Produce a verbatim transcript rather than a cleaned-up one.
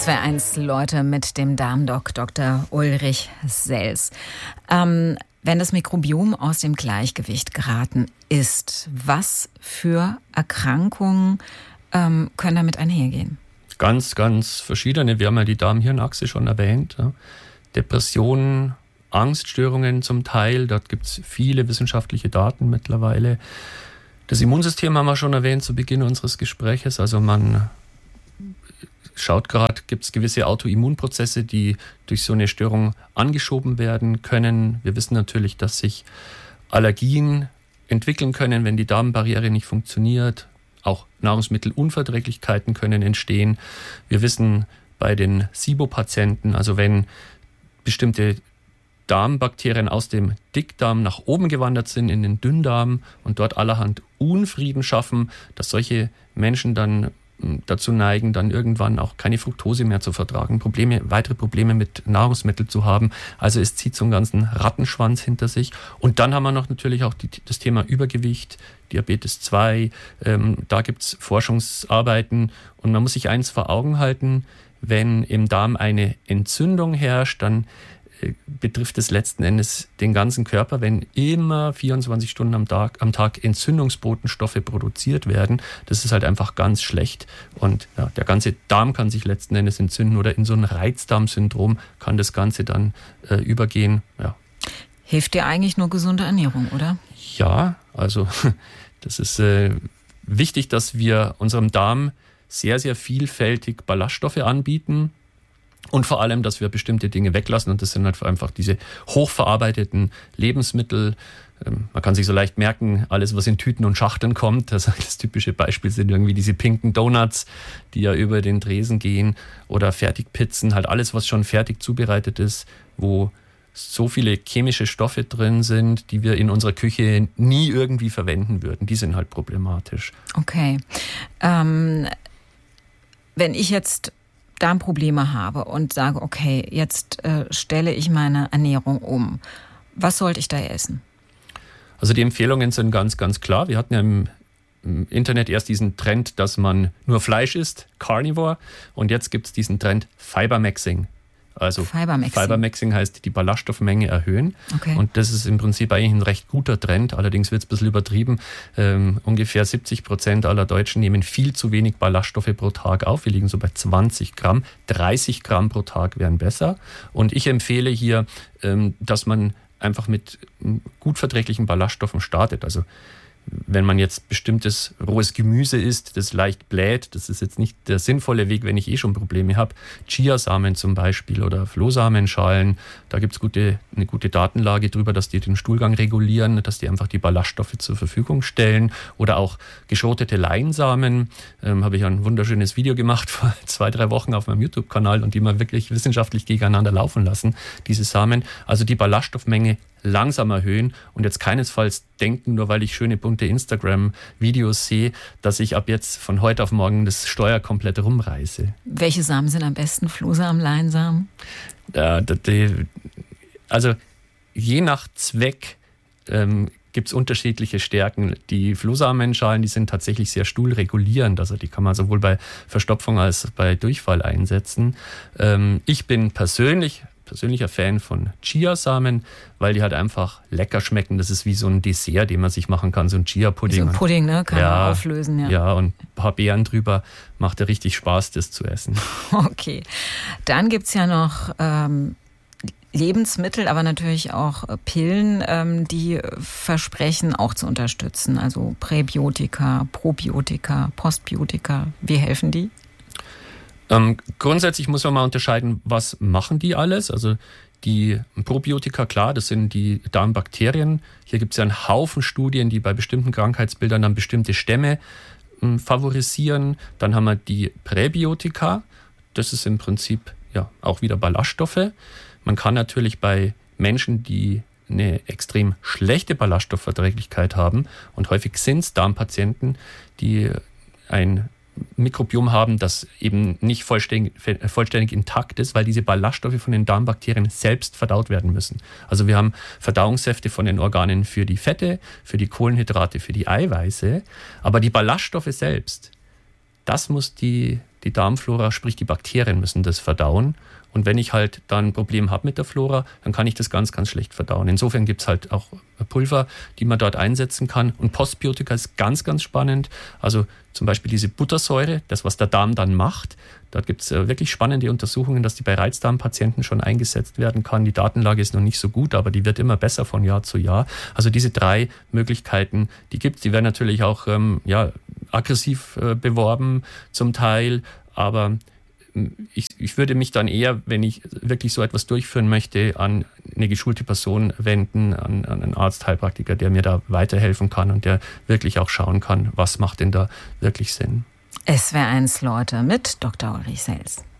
S W R eins Leute mit dem Darmdoc Doktor Ulrich Sels. Ähm, wenn das Mikrobiom aus dem Gleichgewicht geraten ist, was für Erkrankungen ähm, können damit einhergehen? Ganz, ganz verschiedene. Wir haben ja die Darm-Hirn-Achse schon erwähnt. Ja. Depressionen, Angststörungen zum Teil. Dort gibt es viele wissenschaftliche Daten mittlerweile. Das Immunsystem haben wir schon erwähnt zu Beginn unseres Gespräches. Also man schaut gerade, gibt es gewisse Autoimmunprozesse, die durch so eine Störung angeschoben werden können. Wir wissen natürlich, dass sich Allergien entwickeln können, wenn die Darmbarriere nicht funktioniert. Auch Nahrungsmittelunverträglichkeiten können entstehen. Wir wissen bei den SIBO-Patienten, also wenn bestimmte Darmbakterien aus dem Dickdarm nach oben gewandert sind in den Dünndarm und dort allerhand Unfrieden schaffen, dass solche Menschen dann dazu neigen, dann irgendwann auch keine Fructose mehr zu vertragen, Probleme, weitere Probleme mit Nahrungsmitteln zu haben. Also es zieht so einen ganzen Rattenschwanz hinter sich. Und dann haben wir noch natürlich auch die, das Thema Übergewicht, Diabetes zwei. Ähm, da gibt es Forschungsarbeiten und man muss sich eins vor Augen halten, wenn im Darm eine Entzündung herrscht, dann betrifft es letzten Endes den ganzen Körper, wenn immer vierundzwanzig Stunden am Tag, am Tag Entzündungsbotenstoffe produziert werden. Das ist halt einfach ganz schlecht. Und ja, der ganze Darm kann sich letzten Endes entzünden oder in so ein Reizdarmsyndrom kann das Ganze dann äh, übergehen. Ja. Hilft dir eigentlich nur gesunde Ernährung, oder? Ja, also das ist äh, wichtig, dass wir unserem Darm sehr, sehr vielfältig Ballaststoffe anbieten. Und vor allem, dass wir bestimmte Dinge weglassen. Und das sind halt einfach diese hochverarbeiteten Lebensmittel. Man kann sich so leicht merken, alles, was in Tüten und Schachteln kommt. Das, das typische Beispiel sind irgendwie diese pinken Donuts, die ja über den Tresen gehen. Oder Fertigpizzen, halt alles, was schon fertig zubereitet ist, wo so viele chemische Stoffe drin sind, die wir in unserer Küche nie irgendwie verwenden würden. Die sind halt problematisch. Okay. Ähm, wenn ich jetzt Darmprobleme habe und sage, okay, jetzt äh, stelle ich meine Ernährung um. Was sollte ich da essen? Also die Empfehlungen sind ganz, ganz klar. Wir hatten ja im, im Internet erst diesen Trend, dass man nur Fleisch isst, Carnivore, und jetzt gibt es diesen Trend Fibermaxing. Also Fibermaxing. Fibermaxing heißt die Ballaststoffmenge erhöhen. Okay. Und das ist im Prinzip eigentlich ein recht guter Trend. Allerdings wird es ein bisschen übertrieben. Ähm, ungefähr siebzig Prozent aller Deutschen nehmen viel zu wenig Ballaststoffe pro Tag auf. Wir liegen so bei zwanzig Gramm. dreißig Gramm pro Tag wären besser. Und ich empfehle hier, ähm, dass man einfach mit gut verträglichen Ballaststoffen startet. Also wenn man jetzt bestimmtes rohes Gemüse isst, das leicht bläht, das ist jetzt nicht der sinnvolle Weg, wenn ich eh schon Probleme habe. Chiasamen zum Beispiel oder Flohsamenschalen, da gibt es gute, eine gute Datenlage drüber, dass die den Stuhlgang regulieren, dass die einfach die Ballaststoffe zur Verfügung stellen. Oder auch geschrotete Leinsamen, ähm, habe ich ein wunderschönes Video gemacht vor zwei, drei Wochen auf meinem YouTube-Kanal und die mal wirklich wissenschaftlich gegeneinander laufen lassen, diese Samen. Also die Ballaststoffmenge langsam erhöhen und jetzt keinesfalls denken, nur weil ich schöne bunte Instagram-Videos sehe, dass ich ab jetzt von heute auf morgen das Steuer komplett rumreiße. Welche Samen sind am besten? Flohsamen, Leinsamen? Ja, die, also je nach Zweck ähm, gibt es unterschiedliche Stärken. Die Flohsamenschalen, die sind tatsächlich sehr stuhlregulierend. Also die kann man sowohl bei Verstopfung als bei Durchfall einsetzen. Ähm, ich bin persönlich persönlicher Fan von Chiasamen, weil die halt einfach lecker schmecken. Das ist wie so ein Dessert, den man sich machen kann, so ein Chia-Pudding. So ein Pudding, ne? Kann ja, man auflösen, ja. Ja, und ein paar Beeren drüber, macht ja richtig Spaß, das zu essen. Okay. Dann gibt's ja noch ähm, Lebensmittel, aber natürlich auch Pillen, ähm, die versprechen auch zu unterstützen. Also Präbiotika, Probiotika, Postbiotika. Wie helfen die? Ähm, grundsätzlich muss man mal unterscheiden, was machen die alles? Also die Probiotika, klar, das sind die Darmbakterien. Hier gibt es ja einen Haufen Studien, die bei bestimmten Krankheitsbildern dann bestimmte Stämme ähm, favorisieren. Dann haben wir die Präbiotika. Das ist im Prinzip ja auch wieder Ballaststoffe. Man kann natürlich bei Menschen, die eine extrem schlechte Ballaststoffverträglichkeit haben, und häufig sind es Darmpatienten, die ein Mikrobiom haben, das eben nicht vollständig, vollständig intakt ist, weil diese Ballaststoffe von den Darmbakterien selbst verdaut werden müssen. Also wir haben Verdauungssäfte von den Organen für die Fette, für die Kohlenhydrate, für die Eiweiße, aber die Ballaststoffe selbst, das muss die Die Darmflora, sprich die Bakterien, müssen das verdauen. Und wenn ich halt dann ein Problem habe mit der Flora, dann kann ich das ganz, ganz schlecht verdauen. Insofern gibt es halt auch Pulver, die man dort einsetzen kann. Und Postbiotika ist ganz, ganz spannend. Also zum Beispiel diese Buttersäure, das, was der Darm dann macht. Dort gibt es wirklich spannende Untersuchungen, dass die bei Reizdarmpatienten schon eingesetzt werden kann. Die Datenlage ist noch nicht so gut, aber die wird immer besser von Jahr zu Jahr. Also diese drei Möglichkeiten, die gibt es. Die werden natürlich auch ähm, ja, aggressiv äh, beworben zum Teil, aber Ich, ich würde mich dann eher, wenn ich wirklich so etwas durchführen möchte, an eine geschulte Person wenden, an, an einen Arzt, Heilpraktiker, der mir da weiterhelfen kann und der wirklich auch schauen kann, was macht denn da wirklich Sinn. S W R eins Leute mit Doktor Ulrich Sels.